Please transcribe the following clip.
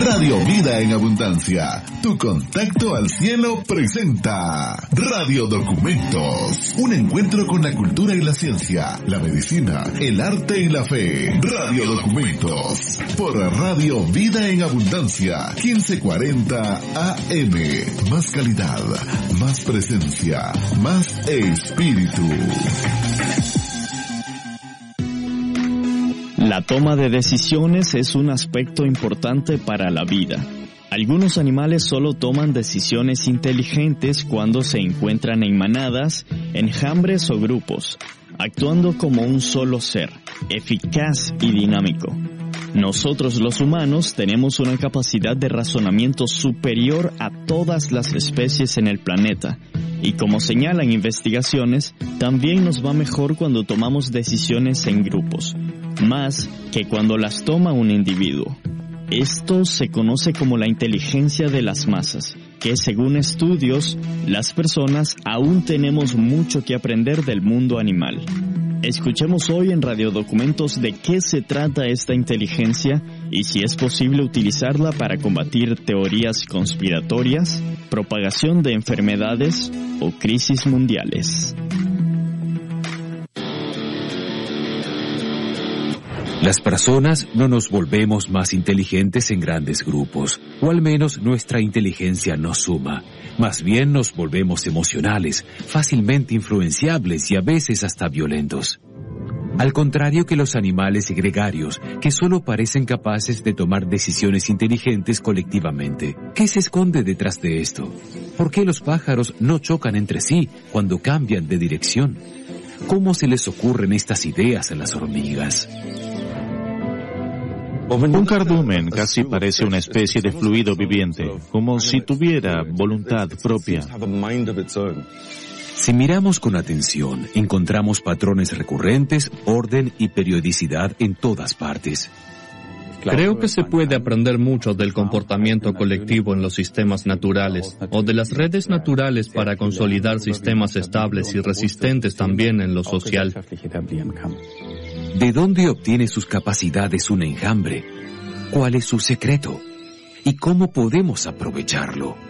Radio Vida en Abundancia, tu contacto al cielo presenta Radio Documentos, un encuentro con la cultura y la ciencia, la medicina, el arte y la fe. Radio Documentos, por Radio Vida en Abundancia, 1540 AM. Más calidad, más presencia, más espíritu. La toma de decisiones es un aspecto importante para la vida. Algunos animales solo toman decisiones inteligentes cuando se encuentran en manadas, enjambres o grupos, actuando como un solo ser, eficaz y dinámico. Nosotros los humanos tenemos una capacidad de razonamiento superior a todas las especies en el planeta, y como señalan investigaciones, también nos va mejor cuando tomamos decisiones en grupos, más que cuando las toma un individuo. Esto se conoce como la inteligencia de las masas, que según estudios, las personas aún tenemos mucho que aprender del mundo animal. Escuchemos hoy en Radio Documentos de qué se trata esta inteligencia y si es posible utilizarla para combatir teorías conspiratorias, propagación de enfermedades o crisis mundiales. Las personas no nos volvemos más inteligentes en grandes grupos, o al menos nuestra inteligencia no suma. Más bien nos volvemos emocionales, fácilmente influenciables y a veces hasta violentos. Al contrario que los animales gregarios, que solo parecen capaces de tomar decisiones inteligentes colectivamente. ¿Qué se esconde detrás de esto? ¿Por qué los pájaros no chocan entre sí cuando cambian de dirección? ¿Cómo se les ocurren estas ideas a las hormigas? Un cardumen casi parece una especie de fluido viviente, como si tuviera voluntad propia. Si miramos con atención, encontramos patrones recurrentes, orden y periodicidad en todas partes. Creo que se puede aprender mucho del comportamiento colectivo en los sistemas naturales, o de las redes naturales para consolidar sistemas estables y resistentes también en lo social. ¿De dónde obtiene sus capacidades un enjambre? ¿Cuál es su secreto? ¿Y cómo podemos aprovecharlo?